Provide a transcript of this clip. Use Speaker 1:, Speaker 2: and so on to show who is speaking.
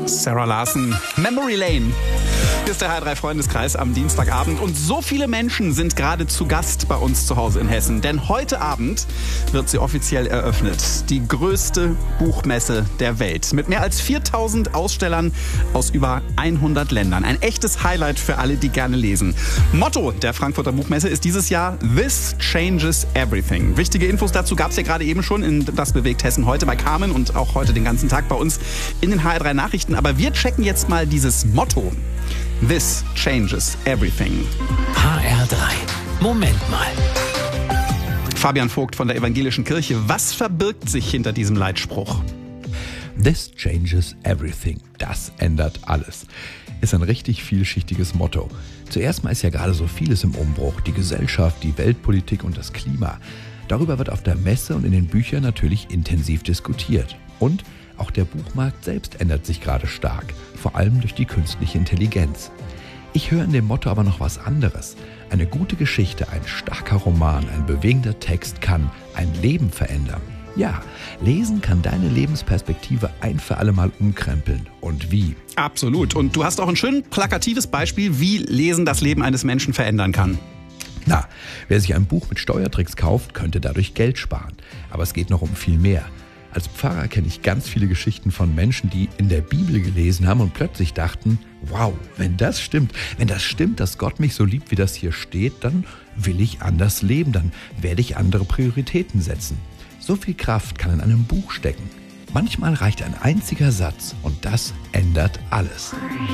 Speaker 1: Sarah Larson, Memory Lane. Hier ist der HR3 Freundeskreis am Dienstagabend und so viele Menschen sind gerade zu Gast bei uns zu Hause in Hessen. Denn heute Abend wird sie offiziell eröffnet. Die größte Buchmesse der Welt. Mit mehr als 4000 Ausstellern aus über 100 Ländern. Ein echtes Highlight für alle, die gerne lesen. Motto der Frankfurter Buchmesse ist dieses Jahr This Changes Everything. Wichtige Infos dazu gab es ja gerade eben schon in Das bewegt Hessen heute bei Carmen und auch heute den ganzen Tag bei uns in den HR3 Nachrichten. Aber wir checken jetzt mal dieses Motto. This changes everything.
Speaker 2: HR3. Moment mal.
Speaker 1: Fabian Vogt von der Evangelischen Kirche. Was verbirgt sich hinter diesem Leitspruch?
Speaker 3: This changes everything. Das ändert alles. Ist ein richtig vielschichtiges Motto. Zuerst mal ist ja gerade so vieles im Umbruch. Die Gesellschaft, die Weltpolitik und das Klima. Darüber wird auf der Messe und in den Büchern natürlich intensiv diskutiert. Und auch der Buchmarkt selbst ändert sich gerade stark, vor allem durch die künstliche Intelligenz. Ich höre in dem Motto aber noch was anderes. Eine gute Geschichte, ein starker Roman, ein bewegender Text kann ein Leben verändern. Ja, Lesen kann deine Lebensperspektive ein für alle Mal umkrempeln. Und wie?
Speaker 1: Absolut. Und du hast auch ein schön plakatives Beispiel, wie Lesen das Leben eines Menschen verändern kann.
Speaker 3: Na, wer sich ein Buch mit Steuertricks kauft, könnte dadurch Geld sparen. Aber es geht noch um viel mehr. Als Pfarrer kenne ich ganz viele Geschichten von Menschen, die in der Bibel gelesen haben und plötzlich dachten, wow, wenn das stimmt, dass Gott mich so liebt, wie das hier steht, dann will ich anders leben, dann werde ich andere Prioritäten setzen. So viel Kraft kann in einem Buch stecken. Manchmal reicht ein einziger Satz und das ändert alles.